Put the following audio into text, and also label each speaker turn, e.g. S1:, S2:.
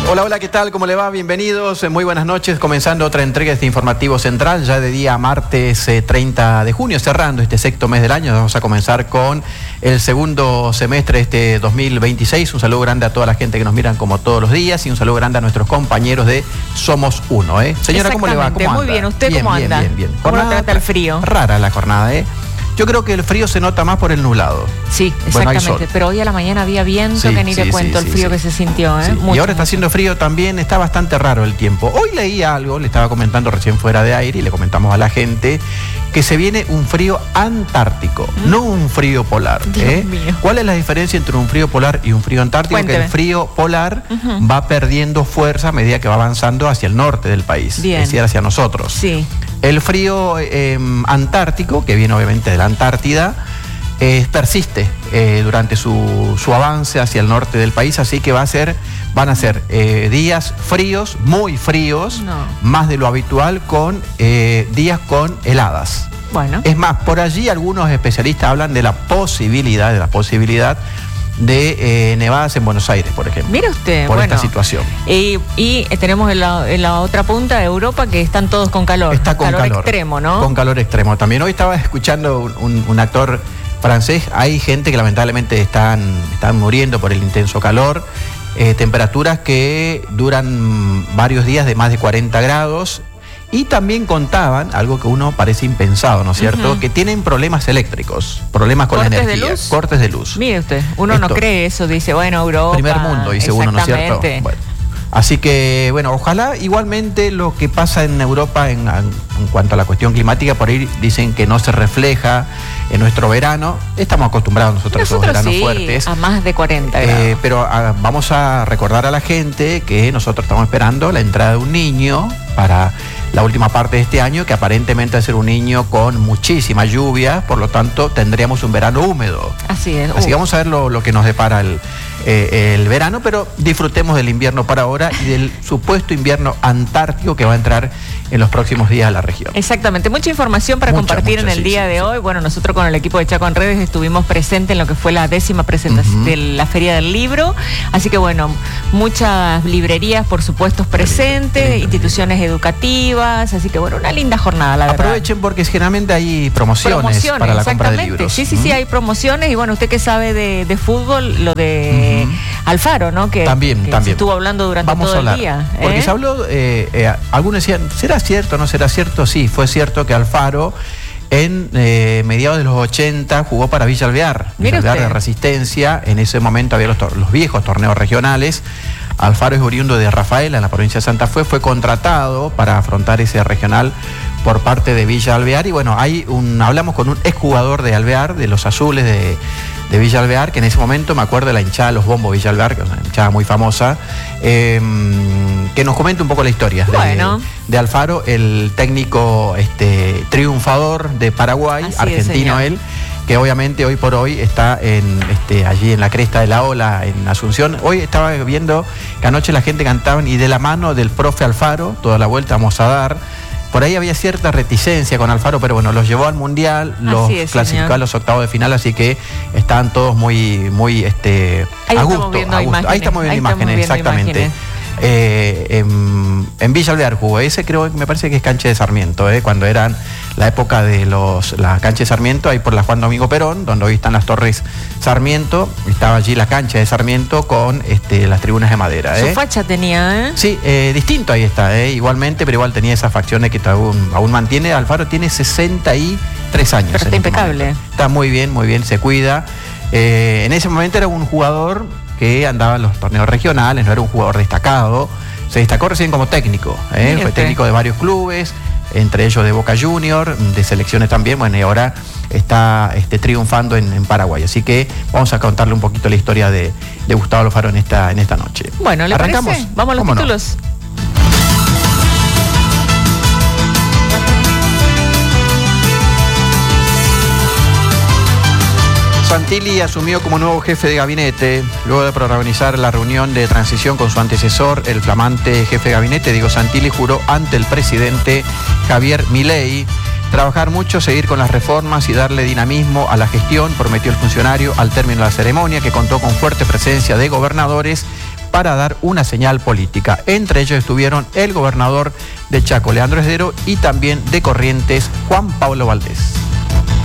S1: Hola, hola, ¿qué tal? ¿Cómo le va? Bienvenidos, muy buenas noches. Comenzando otra entrega de este informativo central, ya de día martes 30 de junio, cerrando este sexto mes del año. Vamos a comenzar con el segundo semestre de este 2026. Un saludo grande a toda la gente que nos miran como todos los días y un saludo grande a nuestros compañeros de Somos Uno. Señora, ¿cómo le va? ¿Cómo anda?
S2: Muy bien, ¿usted
S1: bien,
S2: cómo anda?
S1: Bien.
S2: ¿Cómo lo trata el frío?
S1: Rara la jornada, Yo creo que el frío se nota más por el nublado.
S2: Sí, exactamente. Pero hoy a la mañana había viento, que ni le cuento el frío que se sintió.
S1: Sí. Y ahora está haciendo frío también, está bastante raro el tiempo. Hoy leí algo, le estaba comentando recién fuera de aire y le comentamos a la gente que se viene un frío antártico, no un frío polar.
S2: Dios mío.
S1: ¿Cuál es la diferencia entre un frío polar y un frío antártico?
S2: Cuénteme.
S1: Que el frío polar va perdiendo fuerza a medida que va avanzando hacia el norte del país,
S2: Bien.
S1: es decir, hacia nosotros.
S2: Sí.
S1: El frío antártico, que viene obviamente de la Antártida, persiste durante su avance hacia el norte del país, así que van a ser días fríos, muy fríos, más de lo habitual, con días con heladas.
S2: Bueno.
S1: Es más, por allí algunos especialistas hablan de la posibilidad de nevadas en Buenos Aires, por ejemplo.
S2: Mire usted,
S1: por esta situación.
S2: Y tenemos en la otra punta de Europa que están todos con calor.
S1: Está con calor
S2: extremo, ¿no?
S1: Con calor extremo también. Hoy estaba escuchando un actor francés. Hay gente que lamentablemente están muriendo por el intenso calor. Temperaturas que duran varios días de más de 40 grados. Y también contaban, algo que uno parece impensado, ¿no es cierto? Que tienen problemas eléctricos, problemas con la energía. Cortes de luz.
S2: Mire usted, uno no cree eso, dice, bueno, Europa.
S1: Primer mundo, dice uno, ¿no es cierto? Bueno. Así que, bueno, ojalá igualmente lo que pasa en Europa en cuanto a la cuestión climática, por ahí dicen que no se refleja en nuestro verano. Estamos acostumbrados nosotros a esos veranos fuertes.
S2: A más de 40 grados.
S1: Pero vamos a recordar a la gente que nosotros estamos esperando la entrada de un niño para la última parte de este año, que aparentemente va a ser un niño con muchísima lluvia, por lo tanto tendríamos un verano húmedo.
S2: Así es.
S1: Así que vamos a ver lo que nos depara el verano, pero disfrutemos del invierno para ahora y del supuesto invierno antártico que va a entrar en los próximos días a la región.
S2: Exactamente, mucha información para compartir en el día de hoy. Bueno, nosotros con el equipo de Chaco en Redes estuvimos presentes en lo que fue la 10ª presentación de la Feria del Libro, así que bueno, muchas librerías por supuesto presentes, instituciones educativas, así que bueno, una linda jornada, la verdad.
S1: Aprovechen porque generalmente hay promociones para la compra de libros.
S2: Sí, hay promociones y bueno, usted que sabe de fútbol, lo de Alfaro, ¿no? Que también se estuvo hablando durante todo el día.
S1: Porque se habló, algunos decían, ¿será cierto o no será cierto? Sí, fue cierto que Alfaro en mediados de los 80 jugó para Villa Alvear de Resistencia. En ese momento había los viejos torneos regionales. Alfaro es oriundo de Rafaela, en la provincia de Santa Fe, fue contratado para afrontar ese regional por parte de Villa Alvear. Y bueno, hablamos con un exjugador de Alvear, de los azules de Villa Alvear, que en ese momento, me acuerdo de la hinchada de los Bombos Villa Alvear, que es una hinchada muy famosa, que nos comente un poco la historia de Alfaro, el técnico triunfador de Paraguay, argentino él, que obviamente hoy por hoy está allí en la cresta de la ola en Asunción. Hoy estaba viendo que anoche la gente cantaban y de la mano del profe Alfaro, toda la vuelta vamos a dar. Por ahí había cierta reticencia con Alfaro, pero bueno, los llevó al Mundial, los clasificó a los octavos de final, así que estaban todos muy a gusto. Ahí estamos viendo imágenes, exactamente. En Villa Alvear jugó, me parece que es cancha de Sarmiento, cuando eran la época de la cancha de Sarmiento, ahí por la Juan Domingo Perón, donde hoy están las Torres Sarmiento, estaba allí la cancha de Sarmiento con las tribunas de madera.
S2: Su facha tenía,
S1: Sí, distinto ahí está, igualmente, pero igual tenía esas facciones que aún mantiene. Alfaro tiene 63 años.
S2: Pero está impecable.
S1: Está muy bien, se cuida. En ese momento era un jugador que andaba en los torneos regionales, no era un jugador destacado, se destacó recién como técnico, fue técnico de varios clubes, entre ellos de Boca Junior, de selecciones también, bueno, y ahora está triunfando en Paraguay, así que vamos a contarle un poquito la historia de Gustavo Alfaro en esta noche.
S2: Bueno, ¿le ¿arrancamos? Parece? Vamos a los títulos. No.
S1: Santilli asumió como nuevo jefe de gabinete luego de protagonizar la reunión de transición con su antecesor, el flamante jefe de gabinete, Diego Santilli, juró ante el presidente Javier Milei trabajar mucho, seguir con las reformas y darle dinamismo a la gestión, prometió el funcionario al término de la ceremonia, que contó con fuerte presencia de gobernadores, para dar una señal política. Entre ellos estuvieron el gobernador de Chaco, Leandro Esdero, y también de Corrientes, Juan Pablo Valdés.